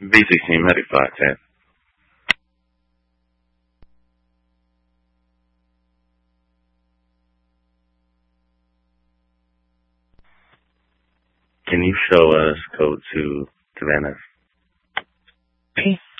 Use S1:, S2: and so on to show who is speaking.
S1: B16 Medic 510. Can you show us code 2 to Van Ness?
S2: Peace.